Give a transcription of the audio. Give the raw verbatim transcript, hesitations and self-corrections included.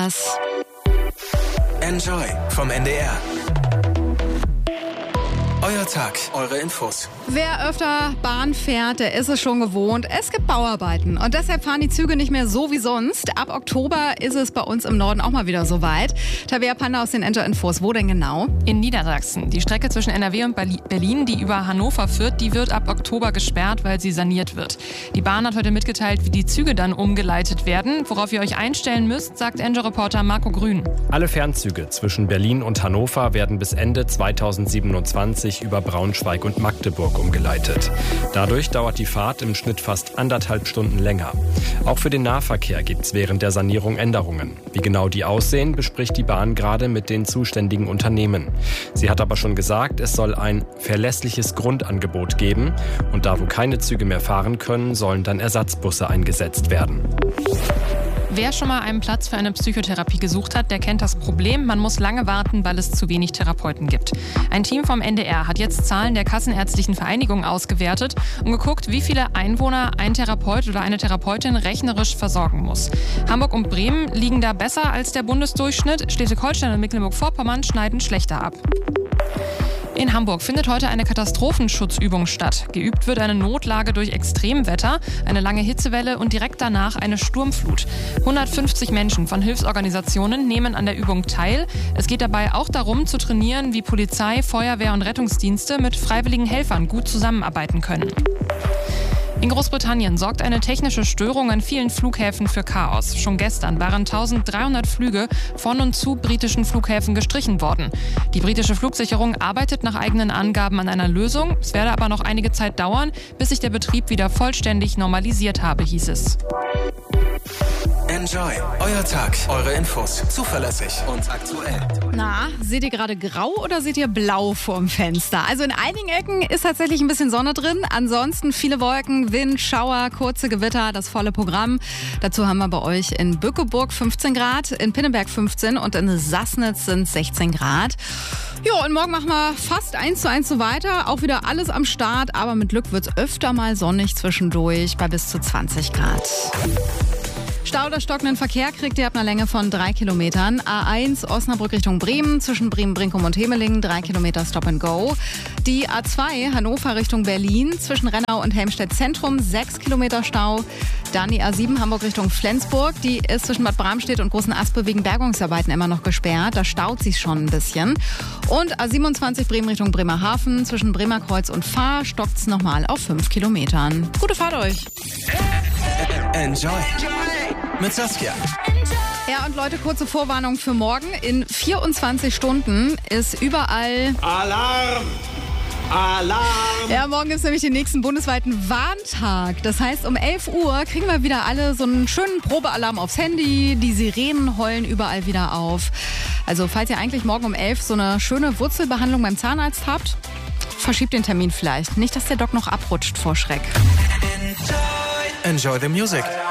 Enjoy vom N D R. Euer Tag, eure Infos. Wer öfter Bahn fährt, der ist es schon gewohnt. Es gibt Bauarbeiten und deshalb fahren die Züge nicht mehr so wie sonst. Ab Oktober ist es bei uns im Norden auch mal wieder soweit. Tabea Panda aus den Enjoy Infos. Wo denn genau? In Niedersachsen. Die Strecke zwischen N R W und Berlin, die über Hannover führt, die wird ab Oktober gesperrt, weil sie saniert wird. Die Bahn hat heute mitgeteilt, wie die Züge dann umgeleitet werden. Worauf ihr euch einstellen müsst, sagt Enjoy-Reporter Marco Grün. Alle Fernzüge zwischen Berlin und Hannover werden bis Ende zweitausendsiebenundzwanzig über Braunschweig und Magdeburg umgeleitet. Dadurch dauert die Fahrt im Schnitt fast anderthalb Stunden länger. Auch für den Nahverkehr gibt es während der Sanierung Änderungen. Wie genau die aussehen, bespricht die Bahn gerade mit den zuständigen Unternehmen. Sie hat aber schon gesagt, es soll ein verlässliches Grundangebot geben und da wo keine Züge mehr fahren können, sollen dann Ersatzbusse eingesetzt werden. Wer schon mal einen Platz für eine Psychotherapie gesucht hat, der kennt das Problem. Man muss lange warten, weil es zu wenig Therapeuten gibt. Ein Team vom N D R hat jetzt Zahlen der Kassenärztlichen Vereinigung ausgewertet und geguckt, wie viele Einwohner ein Therapeut oder eine Therapeutin rechnerisch versorgen muss. Hamburg und Bremen liegen da besser als der Bundesdurchschnitt. Schleswig-Holstein und Mecklenburg-Vorpommern schneiden schlechter ab. In Hamburg findet heute eine Katastrophenschutzübung statt. Geübt wird eine Notlage durch Extremwetter, eine lange Hitzewelle und direkt danach eine Sturmflut. hundertfünfzig Menschen von Hilfsorganisationen nehmen an der Übung teil. Es geht dabei auch darum, zu trainieren, wie Polizei, Feuerwehr und Rettungsdienste mit freiwilligen Helfern gut zusammenarbeiten können. In Großbritannien sorgt eine technische Störung an vielen Flughäfen für Chaos. Schon gestern waren eintausenddreihundert Flüge von und zu britischen Flughäfen gestrichen worden. Die britische Flugsicherung arbeitet nach eigenen Angaben an einer Lösung. Es werde aber noch einige Zeit dauern, bis sich der Betrieb wieder vollständig normalisiert habe, hieß es. Enjoy, euer Tag, eure Infos, zuverlässig und aktuell. Na, seht ihr gerade grau oder seht ihr blau vorm Fenster? Also in einigen Ecken ist tatsächlich ein bisschen Sonne drin. Ansonsten viele Wolken, Wind, Schauer, kurze Gewitter, das volle Programm. Dazu haben wir bei euch in Bückeburg fünfzehn Grad, in Pinneberg fünfzehn und in Sassnitz sind sechzehn Grad. Jo, und morgen machen wir fast eins zu eins so weiter. Auch wieder alles am Start, aber mit Glück wird es öfter mal sonnig zwischendurch bei bis zu zwanzig Grad. Stau oder stockenden Verkehr kriegt ihr ab einer Länge von drei Kilometern. A eins Osnabrück Richtung Bremen, zwischen Bremen-Brinkum und Hemelingen, drei Kilometer Stop and Go. Die A zwei Hannover Richtung Berlin, zwischen Rennau und Helmstedt Zentrum, sechs Kilometer Stau. Dann die A sieben Hamburg Richtung Flensburg, die ist zwischen Bad Bramstedt und Großen Aspe wegen Bergungsarbeiten immer noch gesperrt. Da staut sich schon ein bisschen. Und A siebenundzwanzig Bremen Richtung Bremerhaven, zwischen Bremerkreuz und Fahr stockt es nochmal auf fünf Kilometern. Gute Fahrt euch! Enjoy mit Saskia. Ja, und Leute, kurze Vorwarnung für morgen. In vierundzwanzig Stunden ist überall Alarm! Alarm! Ja, morgen ist nämlich den nächsten bundesweiten Warntag. Das heißt, um elf Uhr kriegen wir wieder alle so einen schönen Probealarm aufs Handy. Die Sirenen heulen überall wieder auf. Also, falls ihr eigentlich morgen um elf so eine schöne Wurzelbehandlung beim Zahnarzt habt, verschiebt den Termin vielleicht. Nicht, dass der Doc noch abrutscht vor Schreck. Enjoy the music.